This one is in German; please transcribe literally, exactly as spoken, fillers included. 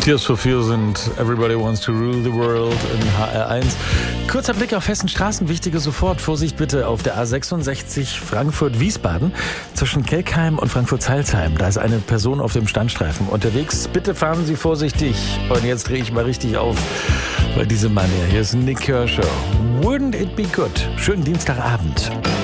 Tears for Fears und Everybody Wants to Rule the World in H R eins. Kurzer Blick auf Hessen Straßen, wichtige sofort. Vorsicht bitte auf der A sechsundsechzig Frankfurt-Wiesbaden zwischen Kelkheim und Frankfurt-Zeilsheim. Da ist eine Person auf dem Standstreifen unterwegs. Bitte fahren Sie vorsichtig. Und jetzt drehe ich mal richtig auf bei diesem Mann hier. Hier ist Nik Kershaw. Wouldn't it be good? Schönen Dienstagabend.